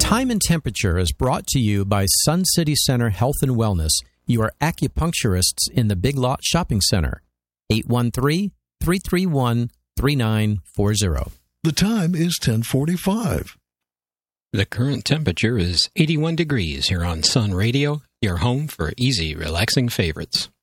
Time and Temperature is brought to you by Sun City Center Health and Wellness, your acupuncturists in the Big Lot Shopping Center. 813-331-3940. The time is 10:45. The current temperature is 81 degrees here on Sun Radio, your home for easy, relaxing favorites.